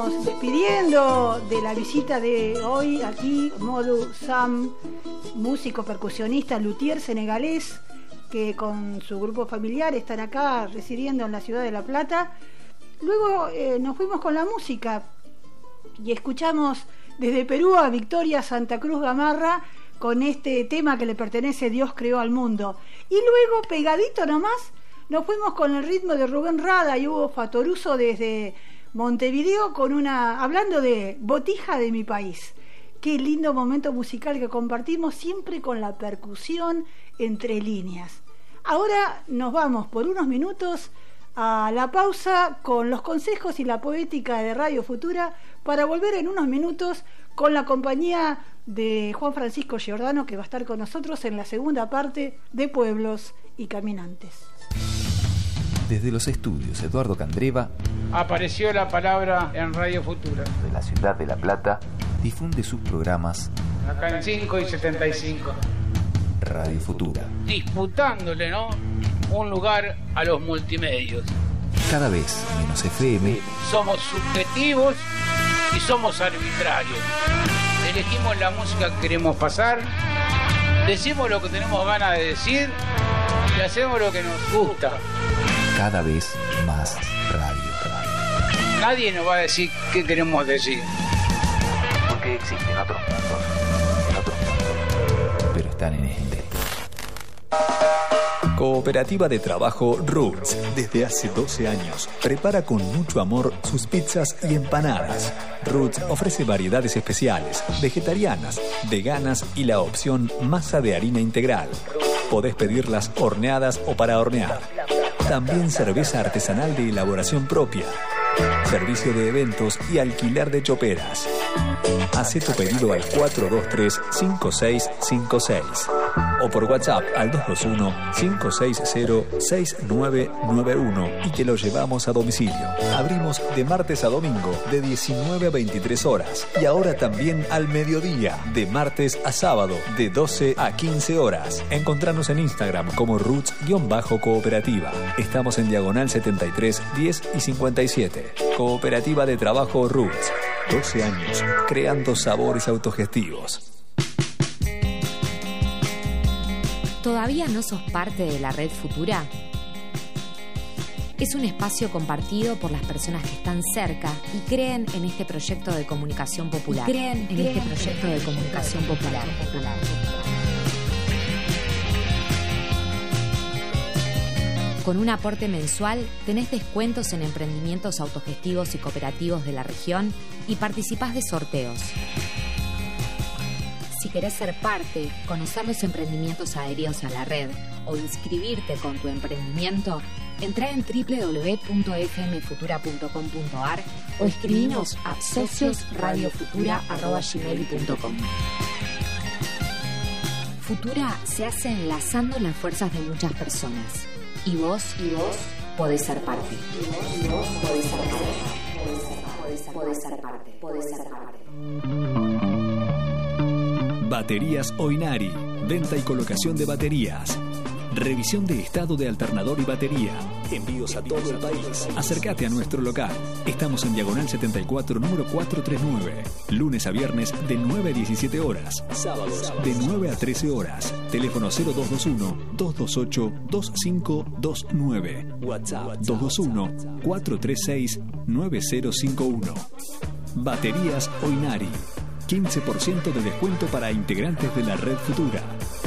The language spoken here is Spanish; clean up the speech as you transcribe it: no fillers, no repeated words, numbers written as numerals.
Despidiendo de la visita de hoy aquí, Modou Sam, músico, percusionista, luthier senegalés, que con su grupo familiar están acá residiendo en la ciudad de La Plata. Luego nos fuimos con la música y escuchamos desde Perú a Victoria Santa Cruz Gamarra con este tema que le pertenece Dios creó al mundo. Y luego, pegadito nomás, nos fuimos con el ritmo de Rubén Rada y Hugo Fatoruso desde Montevideo hablando de Botija de mi país. Qué lindo momento musical que compartimos, siempre con la percusión entre líneas. Ahora nos vamos por unos minutos a la pausa con los consejos y la poética de Radio Futura, para volver en unos minutos con la compañía de Juan Francisco Giordano, que va a estar con nosotros en la segunda parte de Pueblos y Caminantes. Desde los estudios Eduardo Candreva apareció la palabra en Radio Futura. De la ciudad de La Plata difunde sus programas acá en 5 y 75. Radio Futura. Disputándole, ¿no?, un lugar a los multimedios. Cada vez menos FM. Somos subjetivos y somos arbitrarios. Elegimos la música que queremos pasar, decimos lo que tenemos ganas de decir y hacemos lo que nos gusta. Cada vez más radio. Nadie nos va a decir qué queremos decir. Porque existen otros mundos, pero están en este. Cooperativa de Trabajo Roots, desde hace 12 años, prepara con mucho amor sus pizzas y empanadas. Roots ofrece variedades especiales, vegetarianas, veganas y la opción masa de harina integral. Podés pedirlas horneadas o para hornear. También cerveza artesanal de elaboración propia. Servicio de eventos y alquiler de choperas. Hacé tu pedido al 423-5656 o por WhatsApp al 221-560-6991 y te lo llevamos a domicilio. Abrimos de martes a domingo de 19 a 23 horas y ahora también al mediodía, de martes a sábado de 12 a 15 horas. Encontranos en Instagram como Roots-Cooperativa. Estamos en Diagonal 73, 10 y 57. Cooperativa de Trabajo Roots. 12 años creando sabores autogestivos. ¿Todavía no sos parte de la Red Futura? Es un espacio compartido por las personas que están cerca y creen en este proyecto de comunicación popular. Con un aporte mensual tenés descuentos en emprendimientos autogestivos y cooperativos de la región y participás de sorteos. Si querés ser parte, conocer los emprendimientos adheridos a la red o inscribirte con tu emprendimiento, entrá en www.fmfutura.com.ar o escribinos a sociosradiofutura@gmail.com. Futura se hace enlazando las fuerzas de muchas personas. Y vos podés ser parte. Podés ser parte. Baterías Oinari. Venta y colocación de baterías. Revisión de estado de alternador y batería. Envíos a todo el país. Acércate a nuestro local. Estamos en Diagonal 74, número 439. Lunes a viernes de 9 a 17 horas. Sábados de 9 a 13 horas. Teléfono 0221-228-2529. WhatsApp 221-436-9051. Baterías Oinari. 15% de descuento para integrantes de la Red Futura.